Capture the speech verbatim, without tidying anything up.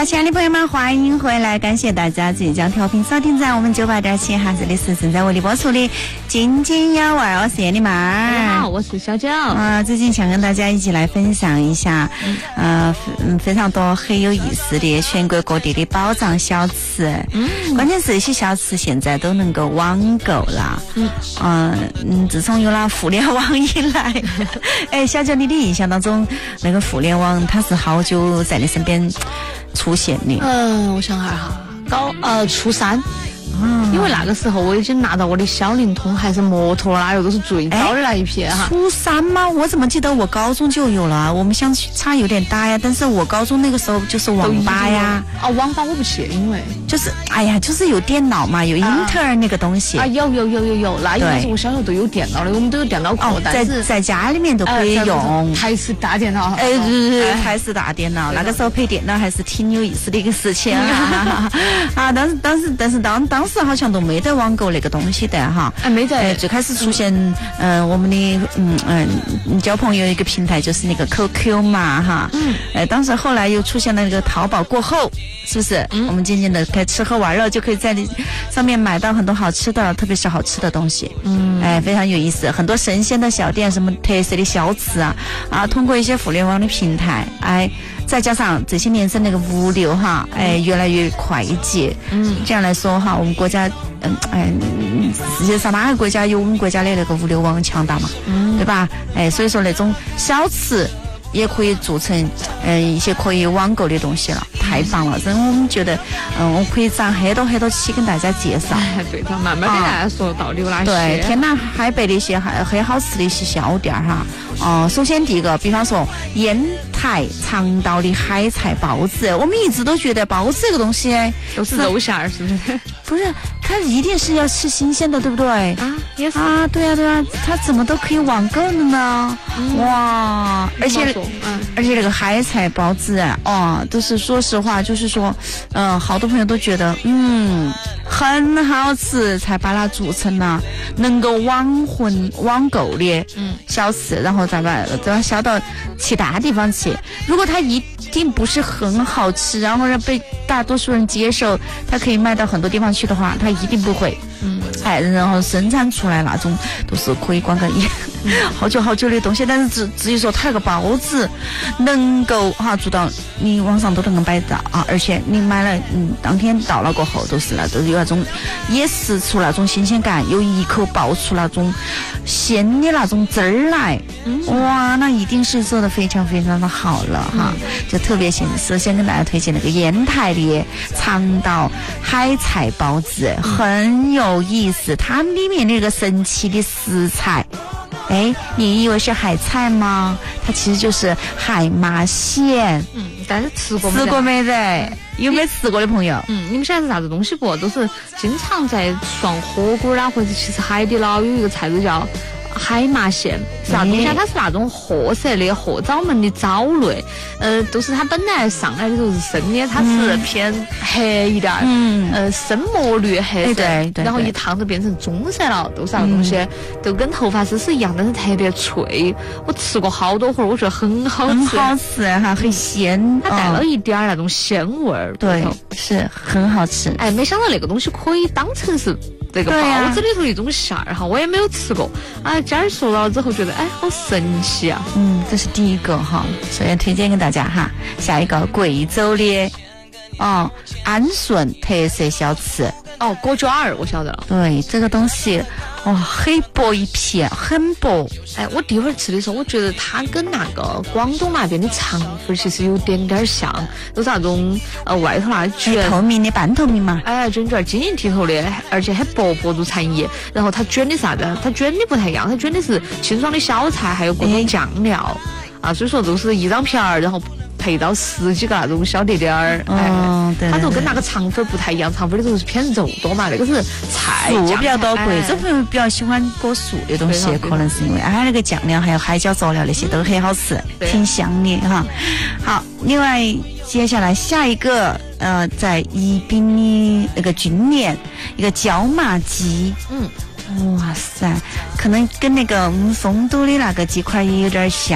好，亲爱的朋友们，欢迎回来！感谢大家即将调频锁定在我们九八点七哈，这里是正在为你播出的《津津有味》，我是燕妮妈。 大家好，我是小九。 啊、呃，最近想跟大家一起来分享一下，呃，嗯，非常多很有意思的全国各地的宝藏小吃。嗯，关键是这些小吃现在都能够网购了。嗯，呃、嗯，自从有了互联网以来，哎，小九，你的印象当中，那个互联网它是好久在你身边出现的？ 嗯、呃，我想下哈，高呃初三。因为那个时候我已经拿到我的小灵通还是摩托拉，又都是最早的那一批哈。 初三吗？我怎么记得我高中就有了？我们相差有点大呀，但是我高中那个时候就是网吧呀。 哦，网吧我不去，因为就是哎呀，就是有电脑嘛，有英特尔那个东西啊，有有有有有，那应该是我小时候都有电脑的，我们都有电脑课， 哦、 但是在在家里面都可以用台式大电脑。 哎，对，台式大电脑，那个时候配电脑还是挺有意思的一个事情啊。啊，但是但是但是当当时好像都没得网购那个东西的哈。 哎，没得。 哎，最开始出现嗯、呃、我们的嗯嗯交朋友一个平台就是那个 Q Q 嘛哈。嗯。哎，当时后来又出现了那个淘宝过后，是不是？嗯。我们渐渐的开始吃喝玩乐，就可以在上面买到很多好吃的，特别是好吃的东西。嗯。哎，非常有意思，很多神仙的小店，什么特色的小吃啊啊，通过一些互联网的平台，哎。再加上这些年生那个物流哈，哎，越来越快捷。嗯，这样来说哈，我们国家，嗯，哎，世界上哪个国家有我们国家的那个物流网强大嘛？嗯，对吧？哎，所以说那种小吃也可以做成，嗯、呃，一些可以网购的东西了，太棒了！真我们觉得，嗯，我可以攒很多很多期跟大家介绍。 哎，对的，慢慢给大家说到底有哪些。 对，天南海北的一些还很好吃的一些小店哈。哦、呃，首先第一个，比方说烟台长岛的海菜包子，我们一直都觉得包子这个东西都是肉馅儿，是不是？ 不是，它一定是要吃新鲜的，对不对？ 啊，也是啊，对啊，对啊，它怎么都可以网购的呢？嗯、哇，而且，嗯，而且那个海菜包子啊，哦，都是说实话，就是说，嗯、呃，好多朋友都觉得，嗯，很好吃，才把它做成了能够网混网购的嗯小吃，然后再把再销到其他地方去。如果它一定不是很好吃，然后让被大多数人接受，它可以卖到很多地方去的话，它一定不会。嗯，哎，然后生产出来那种都是可以管个一好久好久的东西，但是至至于说它那个包子能够哈做到你网上都能够买到啊，而且你买了嗯当天到了过后都是那都有那种也吃出那种新鲜感，有一口爆出那种鲜的那种汁儿来，嗯、哇，那一定是做的非常非常的好了哈。嗯、就特别先首先跟大家推荐那个烟台的长岛海菜包子，嗯、很有意思，它里面那个神奇的食材。哎，你以为是海菜吗？它其实就是海马线。 嗯，但是吃过没？ 吃过没得？有没有吃过的朋友？ 嗯，你们晓得是啥子东西不？都是经常在涮火锅啦，或者其实海底捞有一个菜都叫海马线，是啥东西？它是那种褐色的褐枣焖的藻类，呃，都是它本来上来的时候是生的，它是偏黑一点，嗯，呃，深墨绿黑色， 对对， 然后一烫就变成棕色了，都是那个东西，都跟头发丝是一样，但是特别脆。我吃过好多回，我觉得很好吃， 很好吃哈，很鲜， 它带了一点那种鲜味儿， 对，是很好吃。 哎，没想到那个东西可以当成是这个包子里头一种馅儿哈，我也没有吃过啊。今儿说了之后觉得哎好神奇啊。 嗯，这是第一个哈，首先推荐给大家哈。下一个贵州的哦安顺特色小吃哦果卷儿我晓得了。 对，这个东西哇、哦、很薄一片，很薄。 哎，我第一会儿吃的时候，我觉得它跟那个广东那边的肠粉其实有点点像，都是那种呃外头那卷、 哎、透明的半透明嘛， 哎卷卷晶莹剔透的，而且很薄薄如蝉翼。然后它卷的啥子？它卷的不太一样，它卷的是清爽的小菜，还有各种酱料、哎、啊，所以说都是一张片儿，然后配到十几个那种小碟碟儿，哎、 哦，对， 它就跟那个肠粉不太一样，肠粉里头是偏肉多嘛，那个是菜素比较多，贵州朋友比较喜欢果素的东西，可能是因为哎那个酱料还有海椒佐料那些都很好吃，挺香的哈。好，另外接下来下一个呃，在宜宾的那个军连一个椒麻鸡，嗯。哇塞，可能跟那个嗯丰都的那个鸡块也有点像。